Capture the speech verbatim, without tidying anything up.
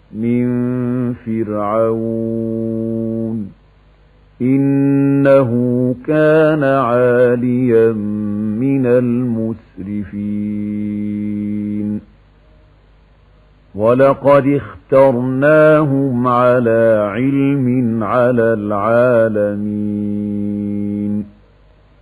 من فرعون إنه كان عاليا من المسرفين ولقد اخترناهم على علم على العالمين